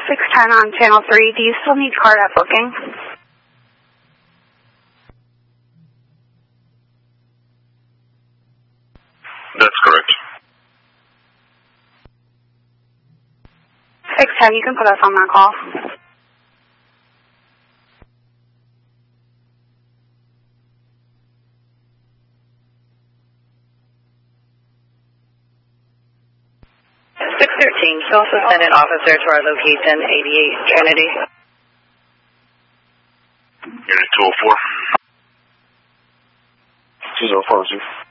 610 on channel 3. Do you still need card at booking? That's correct. 610, you can put us on that call. Can you also send an officer to our location, 88 Trinity? Unit 204. 204,